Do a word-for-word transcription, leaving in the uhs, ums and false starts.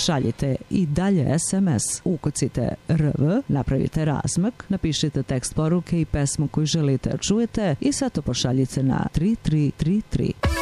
šaljite i dalje es em es, ukucite R V, napravite razmak, napišite tekst poruke i pesmu koju želite da čujete i sve to pošaljite na tri tri tri tri.